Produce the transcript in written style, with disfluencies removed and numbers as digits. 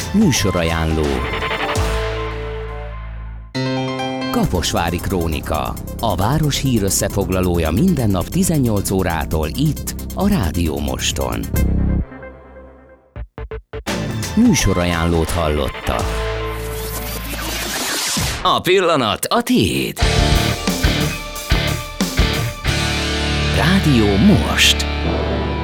Műsorajánló. Kaposvári Krónika. A város hírösszefoglalója minden nap 18 órától itt, a Rádió Moston. Műsorajánlót hallottak. A pillanat a tiéd. Rádió Most.